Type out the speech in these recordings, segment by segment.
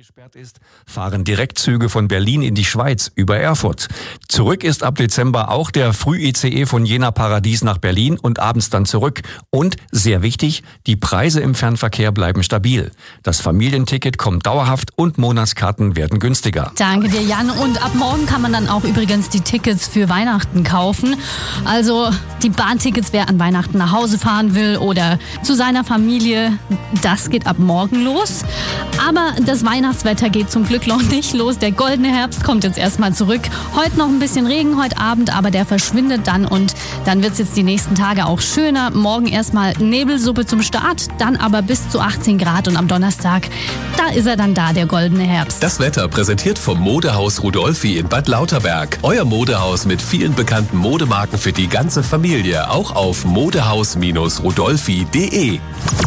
gesperrt ist, fahren Direktzüge von Berlin in die Schweiz über Erfurt. Zurück ist ab Dezember auch der Früh-ICE von Jena Paradies nach Berlin und abends dann zurück. Und, sehr wichtig, die Preise im Fernverkehr bleiben stabil. Das Familienticket kommt dauerhaft und Monatskarten werden günstiger. Danke dir, Jan. Und ab morgen kann man dann auch übrigens die Tickets für Weihnachten kaufen. Also die Bahntickets, wer an Weihnachten nach Hause fahren will oder zu seiner Familie, das geht ab morgen los. Aber das Weihnachtswetter geht zum Glück noch nicht los. Der goldene Herbst kommt jetzt erstmal zurück. Heute noch ein bisschen Regen, heute Abend, aber der verschwindet dann und dann wird es jetzt die nächsten Tage auch schöner. Morgen erstmal Nebelsuppe zum Start, dann aber bis zu 18 Grad und am Donnerstag, da ist er dann da, der goldene Herbst. Das Wetter präsentiert vom Modehaus Rudolphi in Bad Lauterberg. Euer Modehaus mit vielen bekannten Modemarken für die ganze Familie. Auch auf modehaus-rudolphi.de.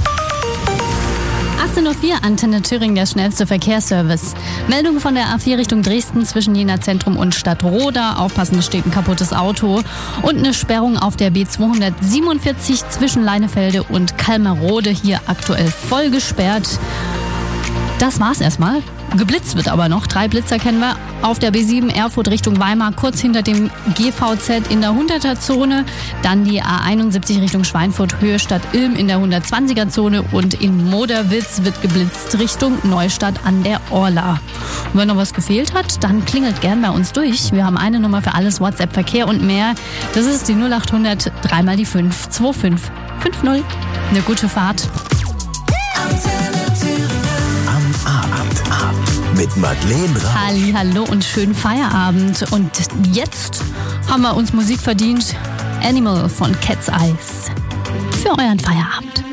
18.04 Uhr, Antenne Thüringen, der schnellste Verkehrsservice. Meldung von der A4 Richtung Dresden zwischen Jena Zentrum und Stadtroda. Aufpassen, es steht ein kaputtes Auto. Und eine Sperrung auf der B247 zwischen Leinefelde und Kalmerode. Hier aktuell voll gesperrt. Das war's erstmal. Geblitzt wird aber noch. 3 Blitzer kennen wir. Auf der B7 Erfurt Richtung Weimar, kurz hinter dem GVZ in der 100er-Zone. Dann die A71 Richtung Schweinfurt, Höhe Stadt Ilm in der 120er-Zone. Und in Moderwitz wird geblitzt Richtung Neustadt an der Orla. Und wenn noch was gefehlt hat, dann klingelt gern bei uns durch. Wir haben eine Nummer für alles, WhatsApp, Verkehr und mehr. Das ist die 0800 3 mal die 5 2550. Eine gute Fahrt. Mit Madeleine Rauch. Hallo und schönen Feierabend. Und jetzt haben wir uns Musik verdient. Animal von Cat's Eyes. Für euren Feierabend.